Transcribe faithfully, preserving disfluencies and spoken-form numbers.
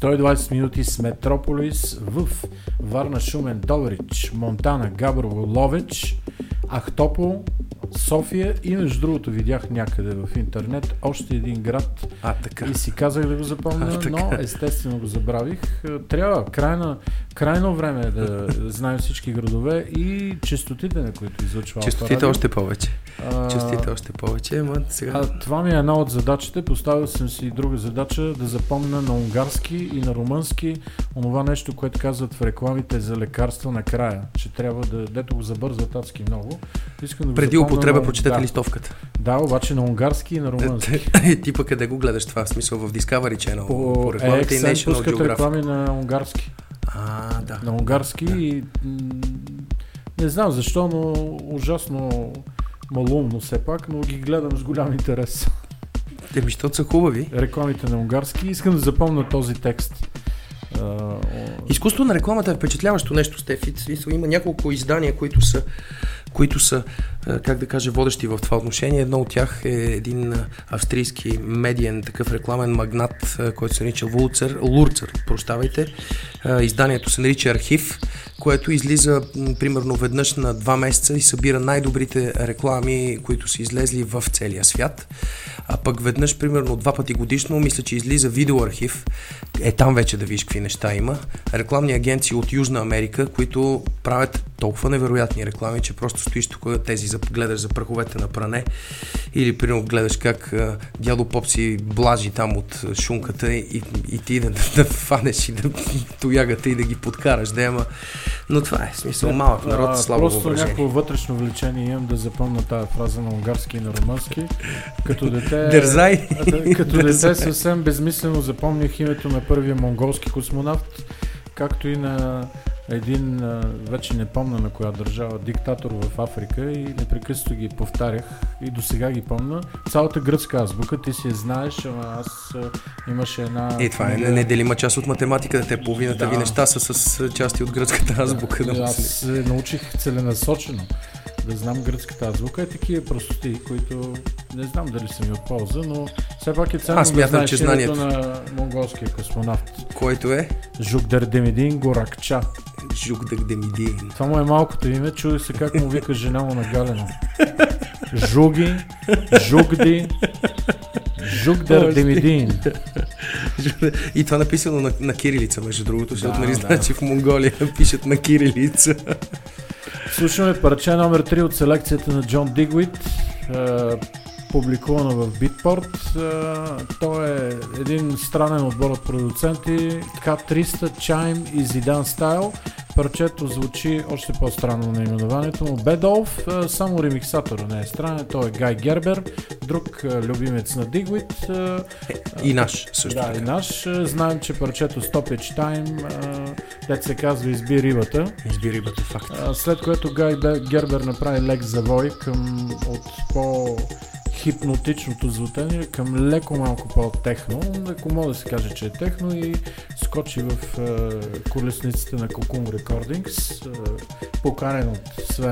сто и двадесет минути с Метрополис в Варна, Шумен, Добрич, Монтана, Габрово, Ловеч, Ахтопол, София и между другото видях някъде в интернет още един град а, така. И си казах да го запомня, а, но естествено го забравих. Трябва крайно, крайно време е да знаем всички градове и честотите, на които излъчва Честотите още повече. А, Честотите още повече, ама сега... А, това ми е една от задачите. Поставил съм си друга задача да запомня на унгарски и на румънски онова нещо, което казват в рекламите за лекарства накрая, че трябва да, дето го забързват адски много. Искам да преди употреба на... прочетете да. листовката. Да, обаче на унгарски и на румънски. Ти пък къде го гледаш това? В смисъл в Discovery Channel? По, по рекламите и National пускат реклами на унгарски. А, да. На унгарски да. И м- не знам защо, но ужасно малумно все пак, но ги гледам с голям интерес. Те ми, защото са хубави. Рекламите на унгарски. Искам да запомня този текст. Uh, Изкуството на рекламата е впечатляващо нещо, Стефи. Има няколко издания, които са, които са, как да кажа, водещи в това отношение. Едно от тях е един австрийски медиен такъв рекламен магнат, който се нарича Лурцер, Лурцер, прощавайте. Изданието се нарича Архив, което излиза примерно веднъж на два месеца и събира най-добрите реклами, които са излезли в целия свят. А пък веднъж, примерно два пъти годишно, мисля, че излиза видеоархив. Е, там вече да виж какви неща има. Рекламни агенции от Южна Америка, които правят толкова невероятни реклами, че просто стоиш тук, тези за, гледаш за праховете на пране или примерно гледаш как а, дядо Поп си блажи там от шунката и, и ти да, да, да фанеш и да тоягате и да ги подкараш. Да, ама... Но това е смисъл малък народ, слабо въображение. Просто някакво вътрешно влечение имам да запомня тази фраза на унгарски и на румънски. Като дете, Дързай! Като дете съвсем безмислено запомних името на първия монголски космонавт, както и на един, вече не помня на коя държава, диктатор в Африка и непрекъснато ги повтарях и до сега ги помня. Цялата гръцка азбука, ти си я знаеш, ама аз имаше една... И това е неделима част от математиката, те половината да. ви неща са с части от гръцката азбука. Да, аз се научих целенасочено да знам гръцката азбука, е такива простоти, които не знам дали са ми от полза, но все пак е ценно да знаеш името на монголския космонавт. Който е? Жукдердемидин Горакча. Жукдердемидин. Това му е малкото име, чуди се как му вика жена му на Галено. Жуги, Жукди, Жукдердемидин. И това написано на, на кирилица, между другото, защото да, нали да. Значи в Монголия пишат на кирилица. Слушаме парче номер три от селекцията на Джон Дигуит, публикувано в Beatport. Той е един странен отбор от продуценти, К триста, Chime и Zidane Style. Парчето звучи още по-странно на именованието му. Бедолф, само ремиксатора не е странен, той е Гай Гербер, друг любимец на Дигуит. И наш също да, така. И наш. Знаем, че парчето Stoppage Time, дето се казва Изби рибата. Изби рибата, факт. След което Гай Гербер направи лек завой към от по хипнотичното звучание към леко малко по-техно, ако мога да се каже, че е техно и скочи в е, колесниците на Cocoon Recordings, е, поканен от Свен